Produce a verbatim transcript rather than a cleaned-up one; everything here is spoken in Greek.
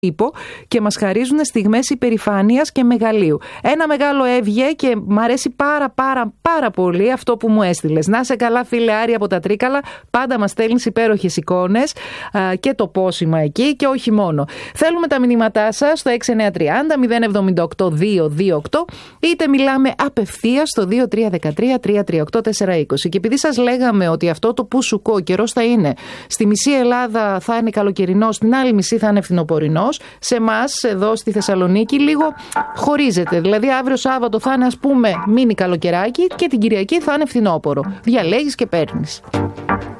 τύπο και μας χαρίζουν στιγμές υπερηφάνειας και μεγαλείου. Ένα μεγάλο έβγε και μ' αρέσει πάρα πάρα πάρα πολύ αυτό που μου έστειλες. Να σε καλά, φίλε Άρη από τα Τρίκαλα, πάντα μας στέλνεις υπέροχες εικόνες α, και το πόσημα εκεί και όχι μόνο. Θέλουμε τα μηνύματά σας στο έξι εννιά τρία μηδέν μηδέν εβδομήντα οκτώ δύο δύο οκτώ, είτε μιλάμε απευθείας στο δύο τρία ένα τρία τρία τρία οκτώ τέσσερα είκοσι. Και επειδή σας λέγαμε ότι αυτό το που σου κο καιρός θα είναι, στη μισή Ελλάδα θα είναι καλοκαιρινός, στην άλλη μισή θα είναι φθινοπορεινός, σε εμάς εδώ στη Θεσσαλονίκη λίγο χωρίζεται. Δηλαδή αύριο Σάββατο θα είναι, ας πούμε, μίνι καλοκαιράκι και την Κυριακή θα είναι φθινόπορο. Διαλέγεις και παίρνεις.